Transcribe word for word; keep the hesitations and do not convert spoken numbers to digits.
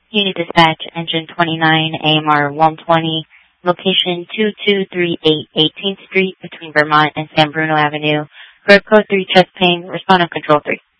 Unit Dispatch, Engine twenty-nine, A M R one twenty, location two two three eight eighteenth Street between Vermont and San Bruno Avenue. Group code three, chest pain, respond on control three.